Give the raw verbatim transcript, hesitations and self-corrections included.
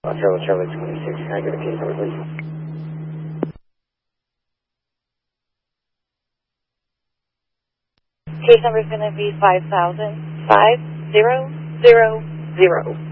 Charlie, Charlie twenty-six, can I get a case number, please? Case number is going to be five thousand five zero zero zero.